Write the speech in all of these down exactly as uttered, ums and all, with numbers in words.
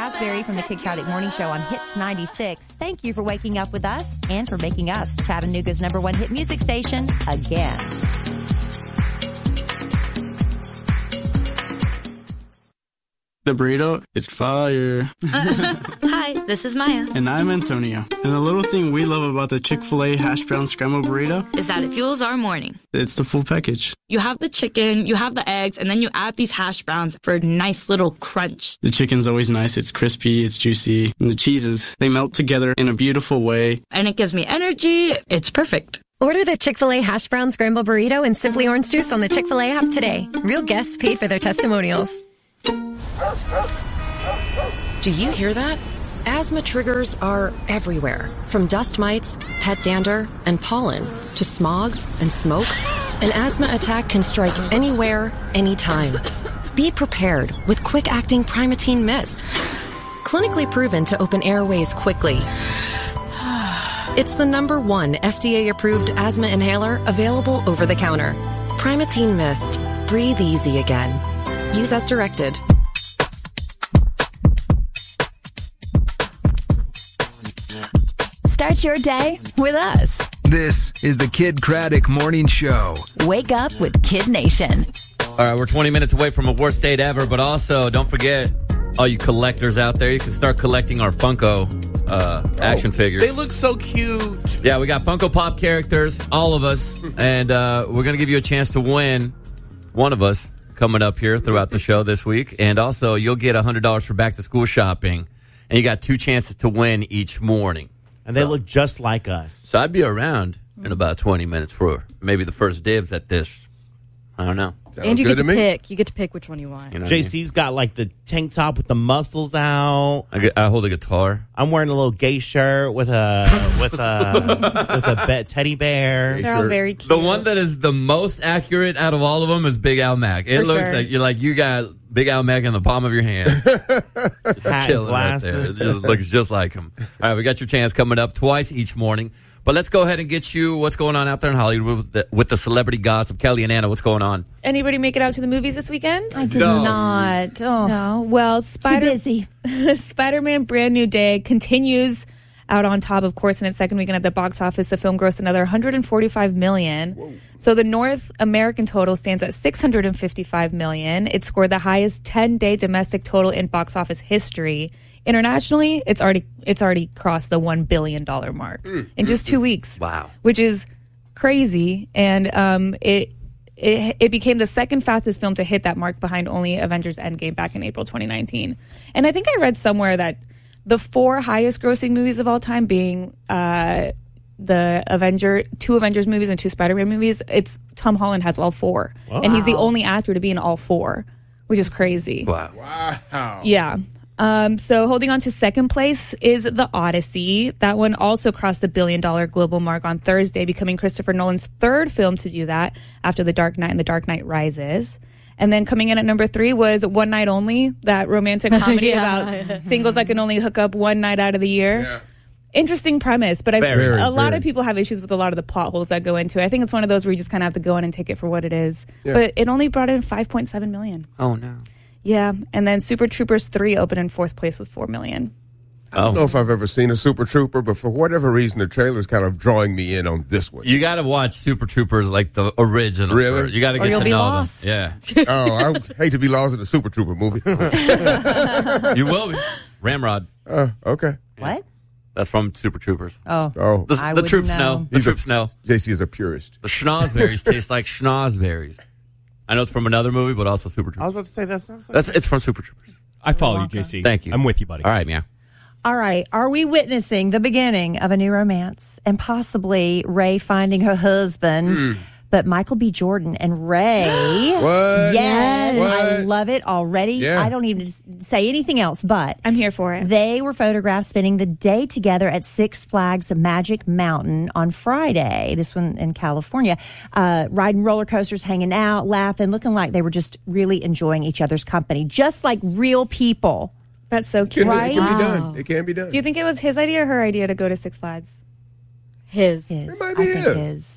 Salisbury from the Kid Chaotic Morning Show on Hits ninety-six. Thank you for waking up with us and for making us Chattanooga's number one hit music station again. The burrito is fire. Hi, this is Maya. And I'm Antonio. And the little thing we love about the Chick-fil-A hash brown scrambled burrito is that it fuels our morning. It's the full package. You have the chicken, you have the eggs, and then you add these hash browns for a nice little crunch. The chicken's always nice. It's crispy, it's juicy. And the cheeses, they melt together in a beautiful way. And it gives me energy. It's perfect. Order the Chick-fil-A hash brown scrambled burrito and Simply Orange Juice on the Chick-fil-A app today. Real guests paid for their testimonials. Do you hear that? Asthma triggers are everywhere, from dust mites, pet dander, and pollen, to smog and smoke. An asthma attack can strike anywhere, anytime. Be prepared with quick-acting Primatene Mist. Clinically proven to open airways quickly. It's the number one F D A-approved asthma inhaler available over the counter. Primatene Mist. Breathe easy again. Use as directed. Start your day with us. This is the Kid Craddock Morning Show. Wake up with Kid Nation. All right, we're twenty minutes away from a worst date ever, but also don't forget, all you collectors out there, you can start collecting our Funko uh, action oh, figures. They look so cute. Yeah, we got Funko Pop characters, all of us, and uh, we're going to give you a chance to win, one of us, coming up here throughout the show this week. And also, you'll get one hundred dollars for back-to-school shopping, and you got two chances to win each morning. And they so, look just like us. So I'd be around in about twenty minutes for maybe the first dibs at this. I don't know. Sounds and you get to, to pick. You get to pick which one you want. You know J C's I mean? got like the tank top with the muscles out. I, get, I hold a guitar. I'm wearing a little gay shirt with a with a with a bet teddy bear. They're all very cute. The one that is the most accurate out of all of them is Big Al Mac. It For looks sure. like you're like you got Big Al Mac in the palm of your hand. Hat, chilling right there. It just looks just like him. All right, we got your chance coming up twice each morning. But let's go ahead and get you what's going on out there in Hollywood with the, with the celebrity gossip. Kelly and Anna, what's going on? Anybody make it out to the movies this weekend? I did No. not. Oh, No. Well, Spider busy. Spider-Man Brand New Day continues out on top, of course, in its second weekend at the box office. The film grossed another one hundred forty-five million dollars. So the North American total stands at six hundred fifty-five million dollars. It scored the highest ten-day domestic total in box office history. Internationally, it's already it's already crossed the one billion dollars mark mm. in just two weeks. Wow. Which is crazy. And um, it, it it became the second fastest film to hit that mark behind only Avengers Endgame back in April twenty nineteen. And I think I read somewhere that the four highest grossing movies of all time being uh, the Avenger, two Avengers movies and two Spider-Man movies, it's Tom Holland has all four. Wow. And he's the only actor to be in all four, which is crazy. Wow. Wow. Yeah. Um, so holding on to second place is The Odyssey. That one also crossed the billion dollar global mark on Thursday, becoming Christopher Nolan's third film to do that after The Dark Knight and The Dark Knight Rises. And then coming in at number three was One Night Only, that romantic comedy Yeah. about singles that can only hook up one night out of the year. Yeah. Interesting premise, but I've Very, seen a very, lot very. of people have issues with a lot of the plot holes that go into it. I think it's one of those where you just kind of have to go in and take it for what it is. Yeah. But it only brought in five point seven million dollars. Oh, no. Yeah, and then Super Troopers three opened in fourth place with four million dollars. I don't know if I've ever seen a Super Trooper, but for whatever reason, the trailer's kind of drawing me in on this one. You got to watch Super Troopers like the original. Really? first. You got to Or get you'll to be know lost. them. Oh, I hate to be lost in a Super Trooper movie. Yeah. You will be. Ramrod. uh, okay. What? That's from Super Troopers. Oh, Oh, The, I the wouldn't troops know. know. The He's a- troops know. J C is a purist. The schnozberries taste like schnozberries. I know it's from another movie, but also Super I was Troopers. about to say that sounds like That's it's from Super Troopers. I follow you, J C. Thank you. I'm with you, buddy. All right, yeah. all right. Are we witnessing the beginning of a new romance and possibly Ray finding her husband? Mm. But Michael B. Jordan and Ray. What? Yes. What? I love it already. Yeah. I don't even s- say anything else, but I'm here for it. they were photographed spending the day together at Six Flags Magic Mountain on Friday. This one in California. Uh, riding roller coasters, hanging out, laughing, looking like they were just really enjoying each other's company, just like real people. That's so Can, cute. Right? It can be Wow. done. It can be done. Do you think it was his idea or her idea to go to Six Flags? His. His. might I be think his. his.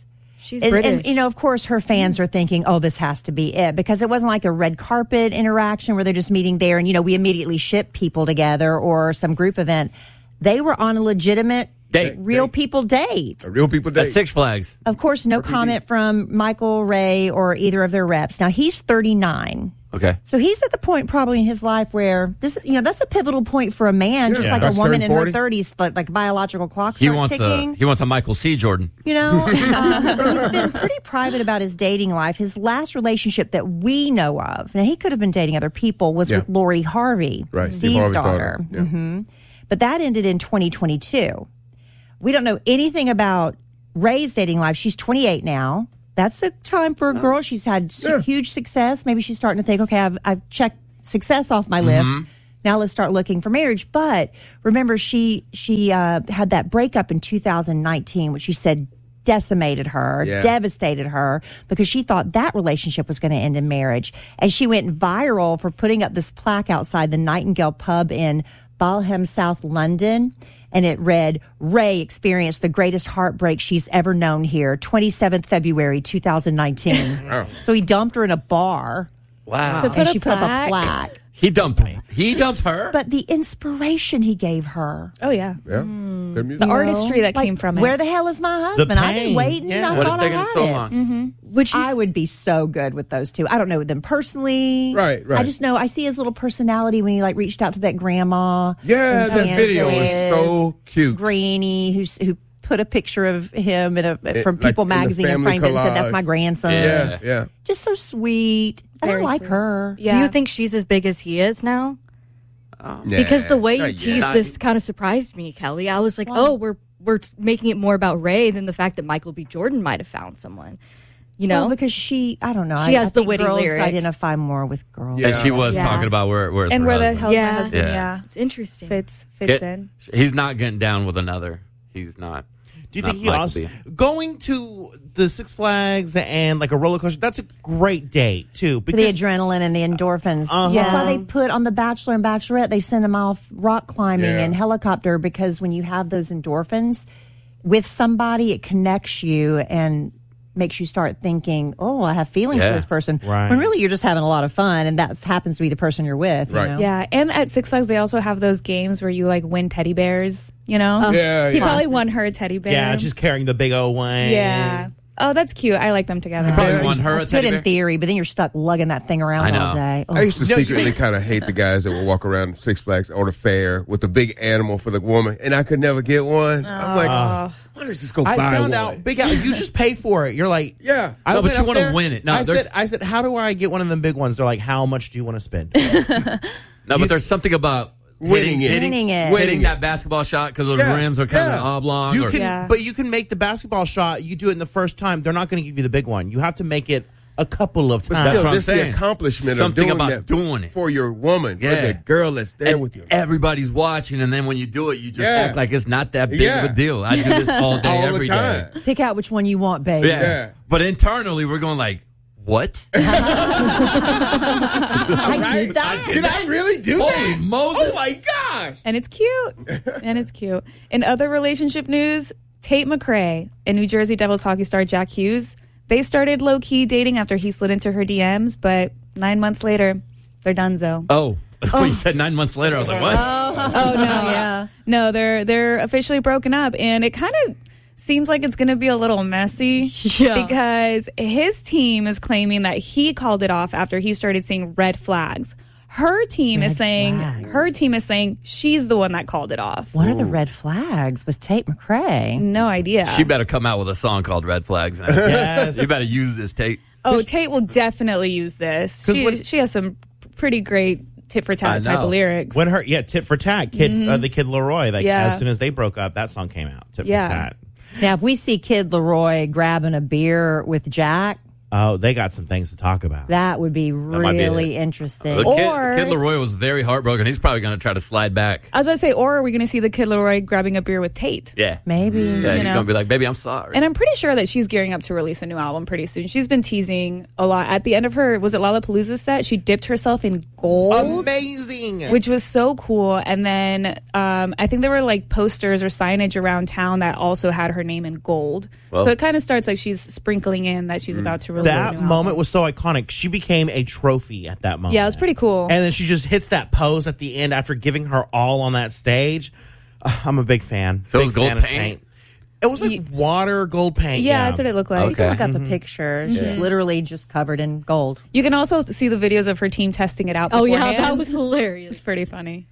She's and, British. and, you know, of course, her fans are thinking, oh, this has to be it, because it wasn't like a red carpet interaction where they're just meeting there and, you know, we immediately ship people together or some group event. They were on a legitimate Date. real Date. people date. A real people date. At Six Flags. Of course, no comment from Michael Ray or either of their reps. Now, he's thirty-nine. Okay. So he's at the point probably in his life where this is, you know, that's a pivotal point for a man, Yeah. just Yeah. like a That's woman turned in her forty. thirties, like, like biological clock He starts wants ticking. a he wants a Michael C. Jordan. You know, um, he's been pretty private about his dating life. His last relationship that we know of, now he could have been dating other people, was Yeah. with Lori Harvey, Right, Steve Steve's Harvey's daughter. daughter. Yeah. hmm But that ended in twenty twenty-two. We don't know anything about Ray's dating life. She's twenty-eight now. That's a time for a girl. She's had s- Yeah. huge success. Maybe she's starting to think, okay, I've, I've checked success off my list. Now let's start looking for marriage. But remember, she she uh, had that breakup in two thousand nineteen, which she said decimated her, Yeah. devastated her, because she thought that relationship was going to end in marriage. And she went viral for putting up this plaque outside the Nightingale pub in Balham, South London. And it read, Ray experienced the greatest heartbreak she's ever known here, twenty-seventh February, two thousand nineteen. Oh. So he dumped her in a bar. Wow. To put and a she put up a plaque. plaque. He dumped me. He dumped her. But the inspiration he gave her. Oh, yeah. Yeah. Their music. The artistry that Like, came from it. Where the hell is my husband? I've been pain. waiting. Yeah. I What is thought I taking had so it. long? Which I would be so good with those two. I don't know them personally. Right, right. I just know I see his little personality when he like reached out to that grandma. Yeah, in that video was Kansas, so cute. Granny, who's who put a picture of him in a from like People in the magazine and family framed it and said, collage. "That's my grandson." Yeah, yeah. Just so sweet. And I Very like sweet. her. Yeah. Do you think she's as big as he is now? Nah, Because the way you not yet. teased Not- this kind of surprised me, Kelly. I was like, oh, we're we're making it more about Ray than the fact that Michael B. Jordan might have found someone. You know, Well, because she, I don't know. She I, has I the think witty girls lyric. identify more with girls. Yeah. And she was Yeah. talking about where where's and her where the husband. hell's Yeah. my husband? Yeah. Yeah. it's interesting. Fits, fits Get- in. He's not getting down with another. He's not. Do you Not think he Michael also B. going to the Six Flags and like a roller coaster? That's a great date too. The Because adrenaline and the endorphins. Uh-huh. That's why they put on The Bachelor and Bachelorette, they send them off rock climbing Yeah. and helicopter, because when you have those endorphins with somebody, it connects you and makes you start thinking, oh, I have feelings Yeah. for this person. Right. When really you're just having a lot of fun, and that happens to be the person you're with. you Right. know? Yeah, and at Six Flags they also have those games where you like win teddy bears. You know, Yeah, he yeah. probably won her a teddy bear. yeah, just carrying the big O one. yeah. Oh, that's cute. I like them together. Probably Yeah. won her a It's good teddy in bear. theory, but then you're stuck lugging that thing around I know. all day. Oh. I used to No, you- secretly kind of hate the guys that would walk around Six Flags or the fair with the big animal for the woman, and I could never get one. I'm like, why don't you just go I buy found one? out big. Al, you just pay for it. You're like, Yeah. I No, but went you up wanna there, win it. No, I there's- said, I said, how do I get one of them big ones? They're like, how much do you want to spend? No, but there's something about Winning hitting, it. hitting, Winning it. hitting Winning that it. basketball shot because those Yeah, rims are kind yeah. of oblong. You or, can, Yeah. but you can make the basketball shot. You do it in the first time. They're not going to give you the big one. You have to make it a couple of But times. still, what I'm this is the saying. accomplishment Something of doing about that doing it. for your woman, for Yeah. the girl that's there and with you. everybody's watching, and then when you do it, you just Yeah. act like it's not that big Yeah. of a deal. I do this all day, All the every day. time. Pick out which one you want, baby. Yeah. Yeah. But internally, we're going like, what? I did that. Did I really do Holy that? Moses. Oh my gosh! And it's cute. and it's cute. In other relationship news, Tate McRae and New Jersey Devils hockey star Jack Hughes, they started low-key dating after he slid into her D Ms, but nine months later, they're donezo. Oh. When you said nine months later, I was like, what? Oh no, yeah. No, they're they're officially broken up, and it kind of seems like it's going to be a little messy Yeah. because his team is claiming that he called it off after he started seeing red flags. Her team Red is saying flags. her team is saying she's the one that called it off. What are the red flags with Tate McRae? No idea. She better come out with a song called Red Flags. Now. Yes. You better use this tape. Oh, Tate will definitely use this. 'Cause She, when- she has some pretty great tit for I tat type know. of lyrics. When her, yeah, tit for tat, kid, uh, the kid Leroy. Like Yeah. as soon as they broke up, that song came out. Tit Yeah. for tat. Now, if we see Kid Leroy grabbing a beer with Jack, Oh, they got some things to talk about. That would be might be really it. interesting. The kid, Or- Kid Leroy was very heartbroken. He's probably going to try to slide back. I was going to say, or are we going to see the Kid Leroy grabbing a beer with Tate? Yeah. Maybe. Yeah, You he's know. going to be like, baby, I'm sorry. And I'm pretty sure that she's gearing up to release a new album pretty soon. She's been teasing a lot. At the end of her, was it Lollapalooza set? She dipped herself in gold. Amazing. Which was so cool. And then um, I think there were like posters or signage around town that also had her name in gold. Well- so it kind of starts like she's sprinkling in that she's about to release a That new moment album. was so iconic. She became a trophy at that moment. Yeah, it was pretty cool. And then she just hits that pose at the end after giving her all on that stage. Uh, I'm a big fan. So it big was gold fan of paint? Tate. It was like water gold paint. Yeah, that's what it looked like. You can look up Mhm. a picture. Yeah. She's literally just covered in gold. You can also see the videos of her team testing it out. Oh, yeah, beforehand. that was hilarious. It's pretty funny.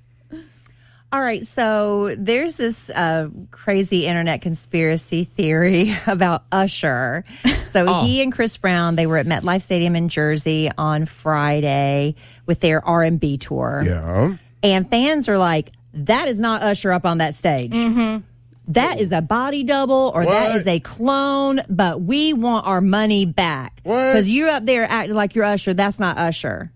All right, so there's this uh, crazy internet conspiracy theory about Usher. So Oh. he and Chris Brown, they were at MetLife Stadium in Jersey on Friday with their R and B tour. Yeah. And fans are like, that is not Usher up on that stage. Mm-hmm. That is a body double or that What? is a clone, but we want our money back. What? Because you're up there acting like you're Usher. That's not Usher.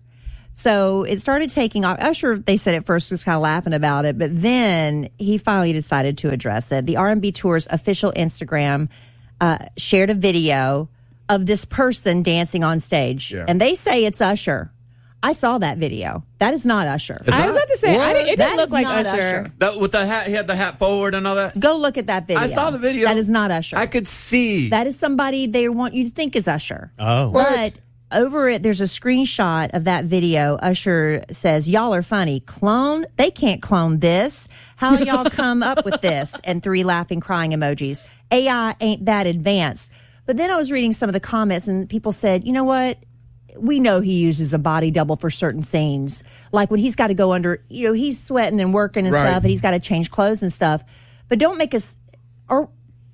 So it started taking off. Usher, they said at first was kind of laughing about it, but then he finally decided to address it. The R and B Tour's official Instagram uh, shared a video of this person dancing on stage. Yeah. And they say it's Usher. I saw that video. That is not Usher. It's I was not? about to say, I What? didn't, it That didn't look is like not Usher. Usher. That, with the hat, he had the hat forward and all that. Go look at that video. I saw the video. That is not Usher. I could see. That is somebody they want you to think is Usher. Oh. But over it, there's a screenshot of that video. Usher says, y'all are funny. Clone? They can't clone this. How y'all come up with this? And three laughing, crying emojis. A I ain't that advanced. But then I was reading some of the comments and people said, you know what? We know he uses a body double for certain scenes. Like when he's got to go under, you know, he's sweating and working and Right. stuff and he's got to change clothes and stuff. But don't make us, or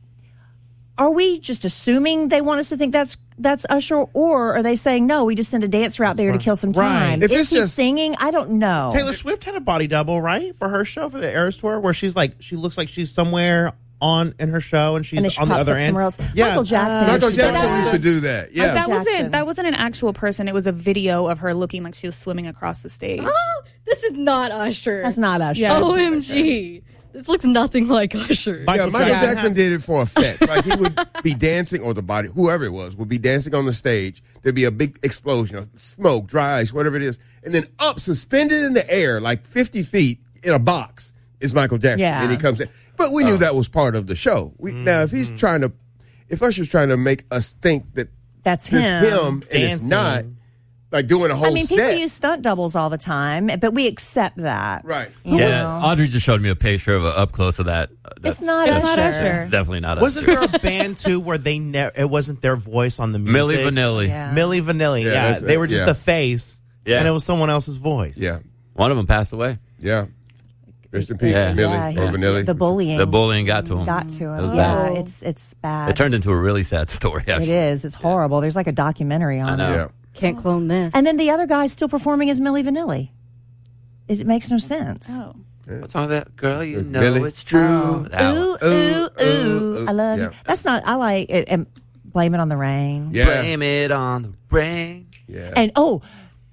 are we just assuming they want us to think that's that's Usher, or are they saying no? We just send a dancer out there to kill some time. Right. If Is it's he just- singing? I don't know. Taylor Swift had a body double, right, for her show for the Eras tour, where she's like, she looks like she's somewhere on in her show, and she's And then she on the pops other up end. somewhere else. Yeah, Michael Jackson. Michael used to do Jackson that. used to do that. But Yeah. that Jackson. wasn't that wasn't an actual person. It was a video of her looking like she was swimming across the stage. Oh, this is not Usher. That's not Usher. Yeah. O M G. This looks nothing like Usher. Yeah, Michael Michael Jackson Jackson has- did it for effect. Like he would be dancing, or the body, whoever it was, would be dancing on the stage. There'd be a big explosion of smoke, dry ice, whatever it is. And then up, suspended in the air, like fifty feet in a box, is Michael Jackson. Yeah. And he comes in. But we knew that was part of the show. We, Now, if he's trying to, if Usher's trying to make us think that That's it's him. him and it's Dancing. not, like doing a whole I mean, people set. use stunt doubles all the time, but we accept that. Right. You Yeah, know? Audrey just showed me a picture of a up close of that. Uh, that- It's not It's Usher. not Usher. It's definitely not Wasn't Usher. there a band too where they ne- it wasn't their voice on the music? Milli Vanilli. Yeah. Milli Vanilli. Yeah, Yeah, that's they it. were just Yeah. the face, Yeah. and it was someone else's voice. Yeah. One of them passed away. Yeah. Rest in peace, Yeah. Millie Yeah, or he- Vanilli. The bullying. The bullying got to him. got to It him. was Yeah, bad. it's it's bad. It turned into a really sad story. It Actually. is. It's horrible. There's like a documentary on I know. it. Yeah. Can't clone this. And then the other guy's still performing as Milli Vanilli. It, it makes no sense. Oh. What's wrong with that girl? You know Millie. it's true. That Ooh, one. ooh, ooh, ooh. I love Yeah. you. That's not, I like it. And blame it on the rain. Yeah. Blame it on the rain. Yeah. And oh,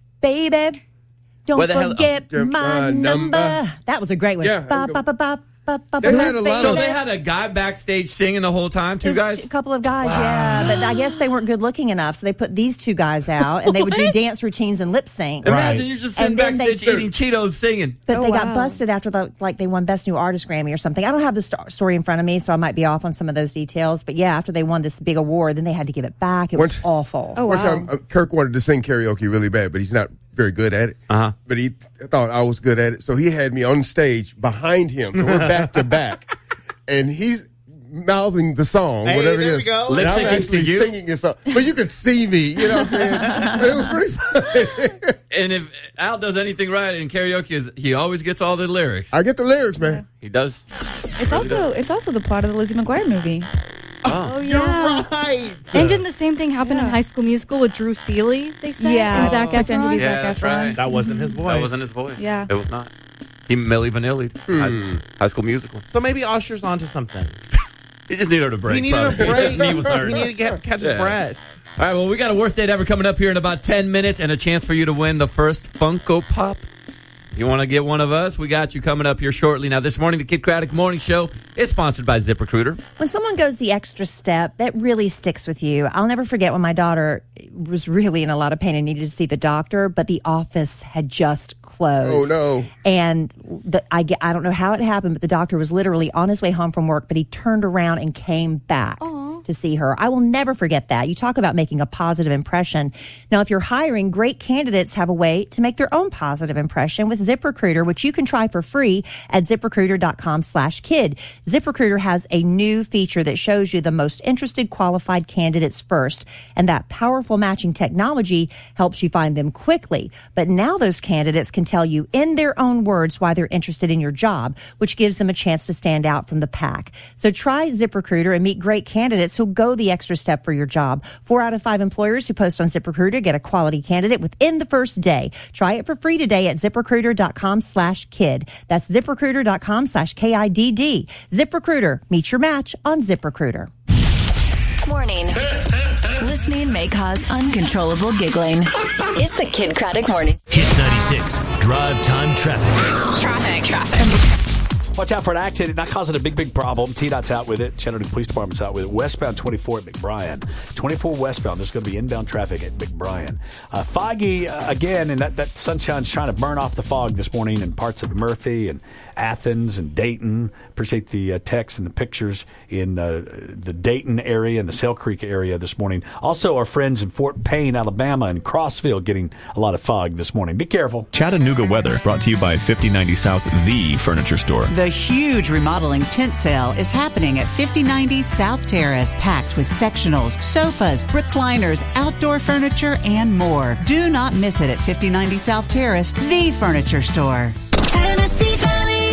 baby, don't Where the hell- forget oh, my uh, number. number. That was a great one. Yeah. Ba, ba, ba, ba, ba, ba, They ba, had a lot So of- baby. they had a guy backstage singing the whole time. Two There's guys. A couple of guys, yeah. But I guess they weren't good looking enough, so they put these two guys out, and they would do dance routines and lip sync. Imagine you're just sitting And then they- backstage eating Cheetos, singing. But Oh, they got wow. busted after the like they won Best New Artist Grammy or something. I don't have the st- story in front of me, so I might be off on some of those details. But yeah, after they won this big award, then they had to give it back. It was Once- awful. Oh, One wow. time, uh, Kirk wanted to sing karaoke really bad, but he's not very good at it. Uh-huh. But he th- thought I was good at it, so he had me on stage behind him. So we're back to back, and he's mouthing the song, Hey, whatever there it we is. go. And Lip I'm syncing to actually you? singing it, so, but you could see me. You know what I'm saying? But it was pretty funny. And if Al does anything right in karaoke, is he always gets all the lyrics. I get the lyrics, man. He does. It's also it's also the plot of the Lizzie McGuire movie. oh, yeah. Right. And didn't the same thing happen in High School Musical with Drew Seeley, they said? Yeah. And Zac Pretend to be Efron? Yeah, Zac that's Efron. right. That wasn't his voice. That wasn't his voice. Yeah. It was not. He Milli Vanilli'd. High, high School Musical. So maybe Usher's onto something. He just needed a break. He needed probably. a break. His knee was he hurting. needed to get, catch Yeah. his breath. All right, well, we got a worst date ever coming up here in about ten minutes and a chance for you to win the first Funko Pop. You want to get one of us? We got you coming up here shortly. Now, this morning, the Kid Craddock Morning Show is sponsored by ZipRecruiter. When someone goes the extra step, that really sticks with you. I'll never forget when my daughter was really in a lot of pain and needed to see the doctor, but the office had just closed. Oh, no. And the, I, get, I don't know how it happened, but the doctor was literally on his way home from work, but he turned around and came back Aww. to see her. I will never forget that. You talk about making a positive impression. Now, if you're hiring, great candidates have a way to make their own positive impression with ZipRecruiter, which you can try for free at ZipRecruiter.com slash kid. ZipRecruiter has a new feature that shows you the most interested qualified candidates first, and that powerful matching technology helps you find them quickly. But now those candidates can tell you in their own words why they're interested in your job, which gives them a chance to stand out from the pack. So try ZipRecruiter and meet great candidates who'll go the extra step for your job. Four out of five employers who post on ZipRecruiter get a quality candidate within the first day. Try it for free today at ZipRecruiter.com slash kid. That's ZipRecruiter.com slash K I D D. ZipRecruiter. Meet your match on ZipRecruiter. Morning. Listening may cause uncontrollable giggling. It's the Kid Craddock Morning. Hits ninety-six. Drive time traffic. Traffic. Traffic. Watch out for an accident, not causing a big, big problem. T DOT's out with it. Chattanooga Police Department's out with it. Westbound twenty-four at McBrien. twenty-four westbound. There's going to be inbound traffic at McBrien. Uh, foggy uh, again, and that, that sunshine's trying to burn off the fog this morning in parts of Murphy and Athens and Dayton. Appreciate the uh, text and the pictures in uh, the Dayton area and the Sale Creek area this morning. Also, our friends in Fort Payne, Alabama, and Crossville getting a lot of fog this morning. Be careful. Chattanooga weather brought to you by fifty ninety South, the furniture store. The huge remodeling tent sale is happening at fifty ninety South Terrace, packed with sectionals, sofas, recliners, outdoor furniture, and more. Do not miss it at fifty ninety South Terrace, the furniture store. Tennessee Valley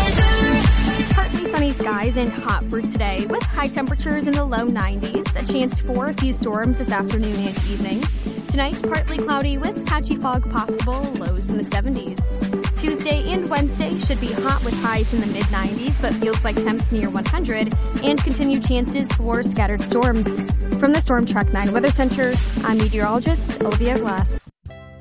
weather. Partly sunny skies and hot for today with high temperatures in the low nineties. A chance for a few storms this afternoon and evening. Tonight, partly cloudy with patchy fog possible, lows in the seventies. Tuesday and Wednesday should be hot with highs in the mid nineties, but feels like temps near one hundred, and continued chances for scattered storms. From the Storm Track nine Weather Center, I'm meteorologist Olivia Glass.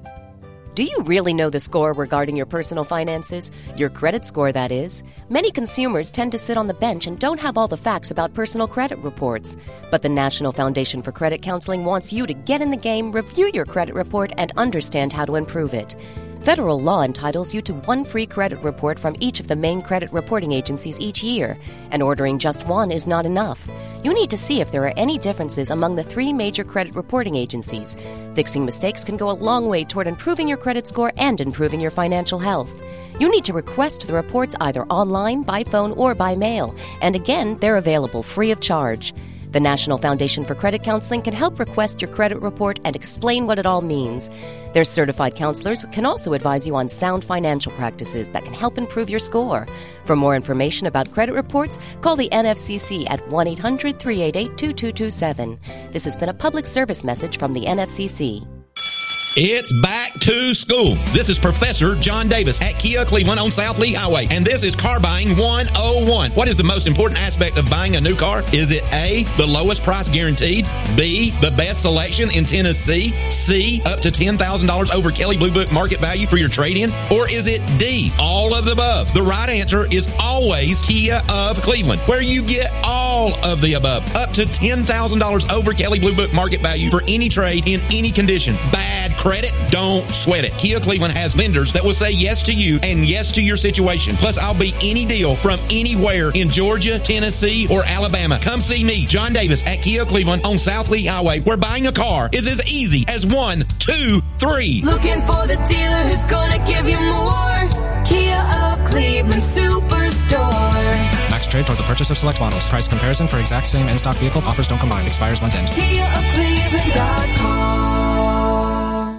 Do you really know the score regarding your personal finances? Your credit score, that is. Many consumers tend to sit on the bench and don't have all the facts about personal credit reports. But the National Foundation for Credit Counseling wants you to get in the game, review your credit report, and understand how to improve it. Federal law entitles you to one free credit report from each of the main credit reporting agencies each year, and ordering just one is not enough. You need to see if there are any differences among the three major credit reporting agencies. Fixing mistakes can go a long way toward improving your credit score and improving your financial health. You need to request the reports either online, by phone, or by mail, and again, they're available free of charge. The National Foundation for Credit Counseling can help request your credit report and explain what it all means. Their certified counselors can also advise you on sound financial practices that can help improve your score. For more information about credit reports, call the N F C C at one eight hundred three eight eight two two two seven. This has been a public service message from the N F C C. It's back to school. This is Professor John Davis at Kia Cleveland on South Lee Highway, and this is Car Buying one oh one. What is the most important aspect of buying a new car? Is it A, the lowest price guaranteed, B, the best selection in Tennessee, C, up to ten thousand dollars over Kelley Blue Book market value for your trade-in, or is it D, all of the above? The right answer is always Kia of Cleveland, where you get all of the above, up to ten thousand dollars over Kelley Blue Book market value for any trade in any condition. Bad credit? Don't sweat it. Kia Cleveland has vendors that will say yes to you and yes to your situation. Plus, I'll beat any deal from anywhere in Georgia, Tennessee, or Alabama. Come see me, John Davis, at Kia Cleveland on South Lee Highway, where buying a car is as easy as one, two, three. Looking for the dealer who's gonna give you more. Kia of Cleveland Superstore. Max trade toward the purchase of select models. Price comparison for exact same in-stock vehicle. Offers don't combine. Expires month end. Kia of Cleveland dot com. I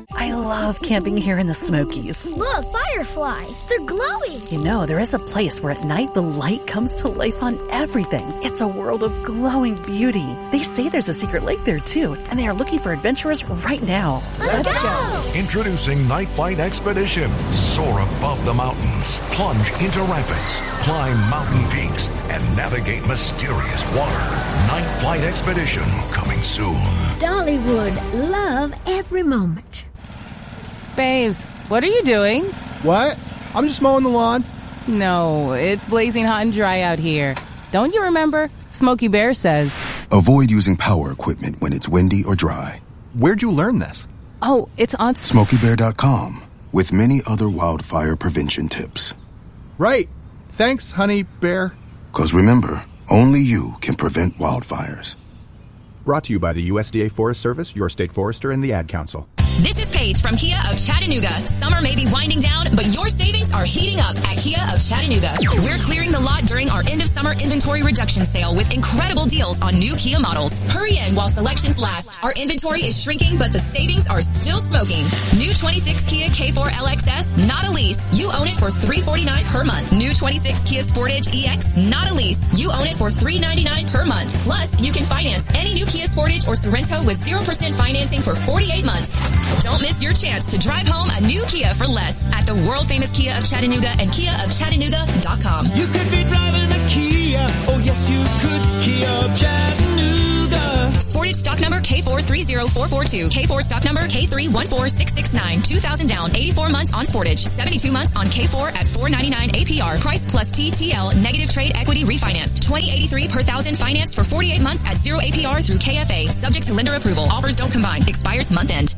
love camping here in the Smokies. Look, fireflies. They're glowing. You know, there is a place where at night the light comes to life on everything. It's a world of glowing beauty. They say there's a secret lake there, too, and they are looking for adventurers right now. Let's, Let's go. go! Introducing Night Flight Expedition. Soar above the mountains, plunge into rapids, climb mountain peaks, and navigate mysterious water. Night Flight Expedition, coming soon. Dollywood, love every moment. Babes, what are you doing? What? I'm just mowing the lawn. No, it's blazing hot and dry out here. Don't you remember? Smokey Bear says. Avoid using power equipment when it's windy or dry. Where'd you learn this? Oh, it's on Smokey Bear dot com with many other wildfire prevention tips. Right. Thanks, honey bear. Because remember, only you can prevent wildfires. Brought to you by the U S D A Forest Service, your state forester, and the Ad Council. This is Paige from Kia of Chattanooga. Summer may be winding down, but your savings are heating up at Kia of Chattanooga. We're clearing the lot during our end of summer inventory reduction sale with incredible deals on new Kia models. Hurry in while selections last. Our inventory is shrinking, but the savings are still smoking. New twenty-six Kia K four L X S, not a lease. You own it for three hundred forty-nine dollars per month. New twenty-six Kia Sportage E X, not a lease. You own it for three hundred ninety-nine dollars per month. Plus, you can finance any new Kia Sportage or Sorrento with zero percent financing for forty-eight months. Don't miss your chance to drive home a new Kia for less at the world-famous Kia of Chattanooga and Kia of Chattanooga dot com. You could be driving a Kia. Oh, yes, you could. Kia of Chattanooga. Sportage stock number K four three zero four four two. K four stock number K three one four six six nine. two thousand down. eighty-four months on Sportage. seventy-two months on K four at four ninety-nine A P R. Price plus T T L. Negative trade equity refinanced. twenty eighty-three per thousand financed for forty-eight months at zero A P R through K F A. Subject to lender approval. Offers don't combine. Expires month end.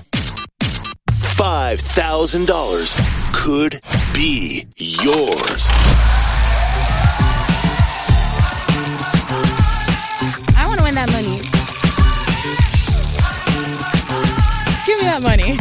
five thousand dollars could be yours. I want to win that money. Give me that money.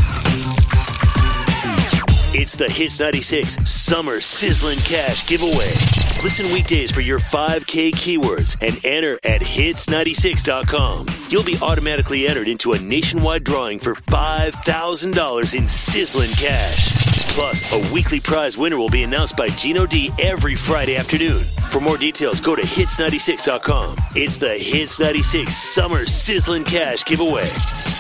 It's the Hits ninety-six Summer Sizzling Cash Giveaway. Listen weekdays for your five K keywords and enter at hits ninety-six dot com. You'll be automatically entered into a nationwide drawing for five thousand dollars in sizzling cash. Plus, a weekly prize winner will be announced by Gino D every Friday afternoon. For more details, go to hits ninety-six dot com. It's the Hits ninety-six Summer Sizzling Cash Giveaway.